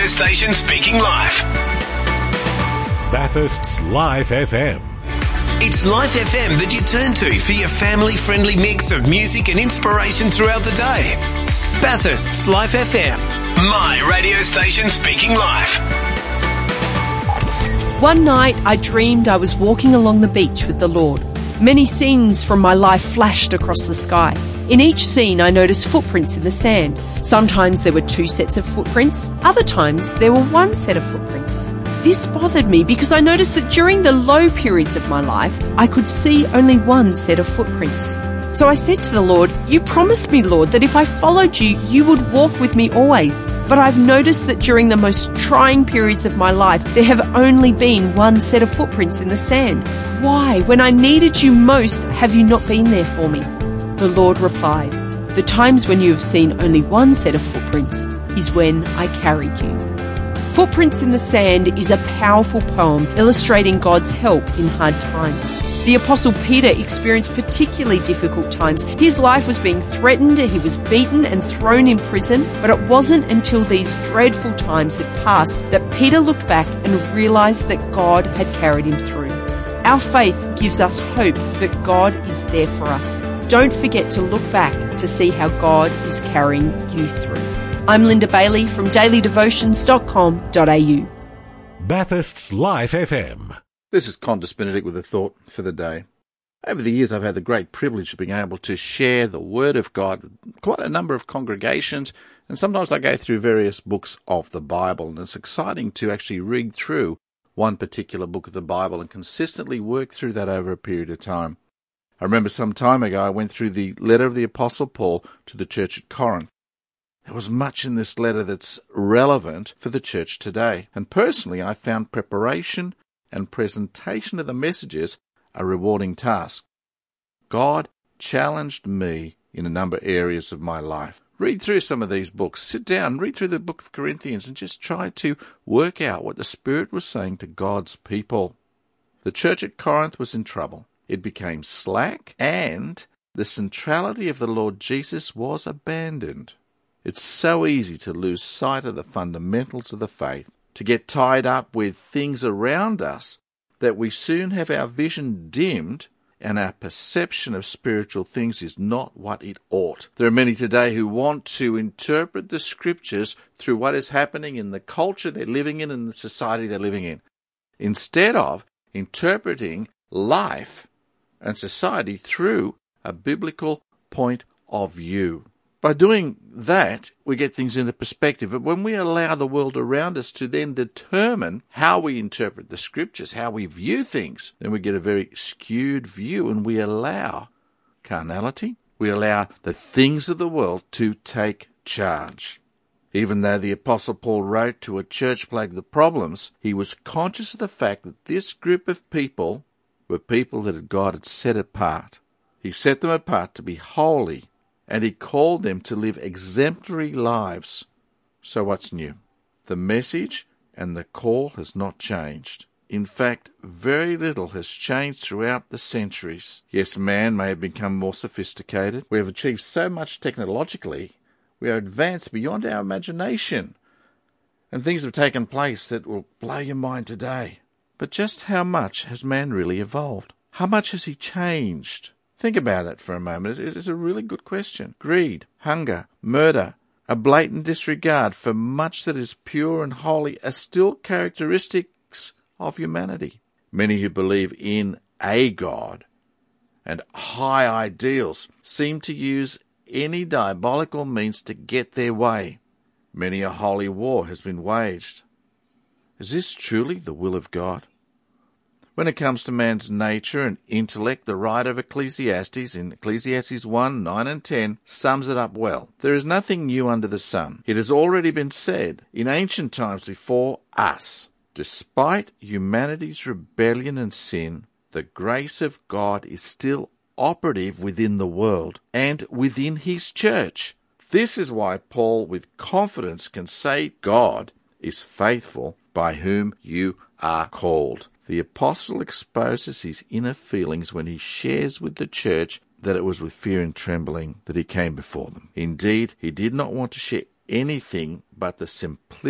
radio station speaking live. Bathurst's Life FM. It's Life FM that you turn to for your family-friendly mix of music and inspiration throughout the day. Bathurst's Life FM, my radio station speaking live. One night I dreamed I was walking along the beach with the Lord. Many scenes from my life flashed across the sky. In each scene I noticed footprints in the sand. Sometimes there were 2 sets of footprints, other times there were 1 set of footprints. This bothered me because I noticed that during the low periods of my life, I could see only 1 set of footprints. So I said to the Lord, "You promised me, Lord, that if I followed you, you would walk with me always. But I've noticed that during the most trying periods of my life, there have only been 1 set of footprints in the sand. Why, when I needed you most, have you not been there for me?" The Lord replied, "The times when you have seen only 1 set of footprints is when I carried you." Footprints in the Sand is a powerful poem illustrating God's help in hard times. The Apostle Peter experienced particularly difficult times. His life was being threatened, he was beaten and thrown in prison, but it wasn't until these dreadful times had passed that Peter looked back and realized that God had carried him through. Our faith gives us hope that God is there for us. Don't forget to look back to see how God is carrying you through. I'm Linda Bailey from dailydevotions.com.au. Bathurst's Life FM. This is Condis Benedict with a thought for the day. Over the years, I've had the great privilege of being able to share the Word of God with quite a number of congregations, and sometimes I go through various books of the Bible, and it's exciting to actually read through one particular book of the Bible and consistently work through that over a period of time. I remember some time ago I went through the letter of the Apostle Paul to the church at Corinth. There was much in this letter that's relevant for the church today, and personally I found preparation and presentation of the messages a rewarding task. God challenged me in a number of areas of my life. Read through some of these books. Sit down, read through the book of Corinthians and just try to work out what the Spirit was saying to God's people. The church at Corinth was in trouble. It became slack, and the centrality of the Lord Jesus was abandoned. It's so easy to lose sight of the fundamentals of the faith, to get tied up with things around us, that we soon have our vision dimmed and our perception of spiritual things is not what it ought. There are many today who want to interpret the Scriptures through what is happening in the culture they're living in and the society they're living in, instead of interpreting life and society through a biblical point of view. By doing that, we get things into perspective. But when we allow the world around us to then determine how we interpret the Scriptures, how we view things, then we get a very skewed view, and we allow carnality, we allow the things of the world to take charge. Even though the Apostle Paul wrote to a church plagued with problems, he was conscious of the fact that this group of people were people that God had set apart. He set them apart to be holy, and he called them to live exemplary lives. So what's new? The message and the call has not changed. In fact, very little has changed throughout the centuries. Yes, man may have become more sophisticated. We have achieved so much technologically. We are advanced beyond our imagination. And things have taken place that will blow your mind today. But just how much has man really evolved? How much has he changed? Think about that for a moment. It's a really good question. Greed, hunger, murder, a blatant disregard for much that is pure and holy are still characteristics of humanity. Many who believe in a God and high ideals seem to use any diabolical means to get their way. Many a holy war has been waged. Is this truly the will of God? When it comes to man's nature and intellect, the writer of Ecclesiastes, in Ecclesiastes 1, 9 and 10, sums it up well. There is nothing new under the sun. It has already been said in ancient times before us. Despite humanity's rebellion and sin, the grace of God is still operative within the world and within his church. This is why Paul with confidence can say God is faithful by whom you are called. The apostle exposes his inner feelings when he shares with the church that it was with fear and trembling that he came before them. Indeed, he did not want to share anything but the simplicity